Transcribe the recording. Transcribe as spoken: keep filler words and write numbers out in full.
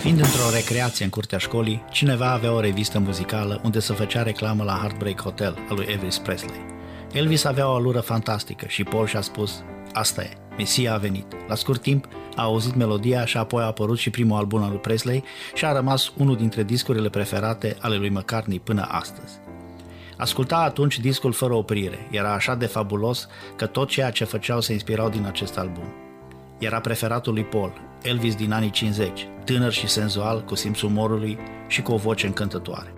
Fiind într-o recreație în curtea școlii, cineva avea o revistă muzicală unde se făcea reclamă la Heartbreak Hotel al lui Elvis Presley. Elvis avea o alură fantastică și Paul și-a spus: asta e, Mesia a venit. La scurt timp a auzit melodia și apoi a apărut și primul album al lui Presley și a rămas unul dintre discurile preferate ale lui McCartney până astăzi. Asculta atunci discul fără oprire, era așa de fabulos că tot ceea ce făceau se inspirau din acest album. Era preferatul lui Paul, Elvis din anii cincizeci, tânăr și senzual, cu simțul umorului și cu o voce încântătoare.